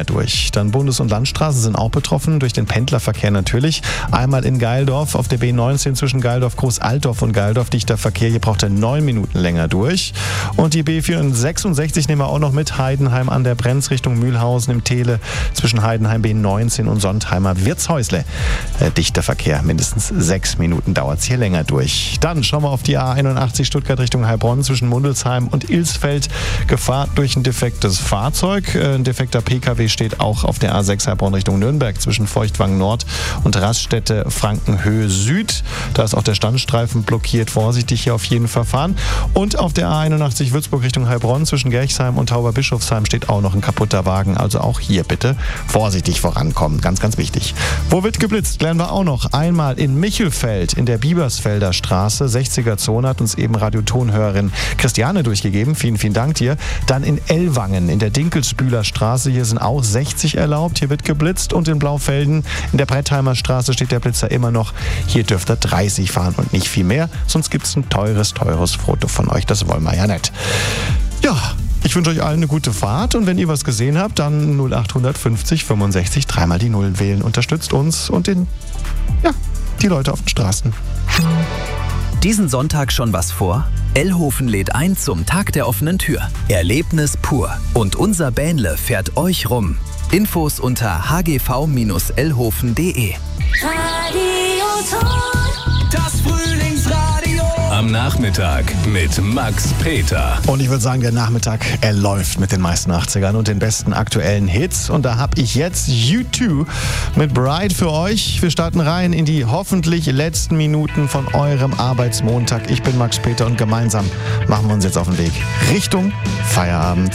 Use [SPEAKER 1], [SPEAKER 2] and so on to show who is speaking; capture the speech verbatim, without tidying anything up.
[SPEAKER 1] länger durch. Dann Bundes- und Landstraßen sind auch betroffen, durch den Pendlerverkehr natürlich. Einmal in Geildorf auf der B neunzehn zwischen Geildorf, Groß-Altdorf und Geildorf, dichter Verkehr, hier braucht er neun Minuten länger durch. Und die B vierhundertsechsundsechzig nehmen wir auch noch mit, Heidenheim an der Brenz Richtung Mühlhausen im Tele zwischen Heidenheim B neunzehn und Sontheimer Wirtshäusle. Äh, dichter Verkehr, mindestens sechs Minuten dauert es hier länger durch. Dann schauen wir auf die A einundachtzig Stuttgart Richtung Heilbronn zwischen Mundelsheim und Ilsfeld. Gefahr durch ein defektes Fahrzeug. Äh, ein defekter P K W steht auch auf der A sechs Heilbronn Richtung Nürnberg zwischen Feuchtwangen Nord und Raststätte Frankenhöhe Süd. Da ist auch der Standstreifen blockiert. Vorsichtig hier auf jeden Fall fahren. Und auf der A einundachtzig Würzburg Richtung Heilbronn zwischen Gerchsheim und Tauberbischofsheim steht auch noch ein kaputter Wagen. Also auch hier bitte vorsichtig vorankommen. Ganz, ganz wichtig. Wo wird geblitzt? Klären wir auch noch. Einmal in Michelfeld in der Biebersfelder Straße. sechziger Zone hat uns eben Radiotonhörerin Christiane durchgegeben. Vielen, vielen Dank dir. Dann in Ellwangen in der Dinkelsbühler Straße. Hier sind auch sechzig erlaubt. Hier wird geblitzt. Und in Blaufelden in der Brettheimer Straße steht der Blitzer immer noch. Hier dürft ihr dreißig fahren und nicht viel mehr. Sonst gibt es ein teures, teures Foto von euch. Das wollen wir ja nicht. Ja, ich wünsche euch allen eine gute Fahrt. Und wenn ihr was gesehen habt, dann null acht fünfzig fünfundsechzig dreimal die Null wählen. Unterstützt uns und den, ja, die Leute auf den Straßen.
[SPEAKER 2] Diesen Sonntag schon was vor? Ellhofen lädt ein zum Tag der offenen Tür. Erlebnis pur. Und unser Bähnle fährt euch rum. Infos unter h g v Bindestrich ellhofen punkt d e.
[SPEAKER 3] Das Frühlingsradio. Am Nachmittag mit Max Peter.
[SPEAKER 1] Und ich würde sagen, der Nachmittag, er läuft mit den meisten achtzigern und den besten aktuellen Hits. Und da habe ich jetzt U zwei mit Bride für euch. Wir starten rein in die hoffentlich letzten Minuten von eurem Arbeitsmontag. Ich bin Max Peter und gemeinsam machen wir uns jetzt auf den Weg Richtung Feierabend.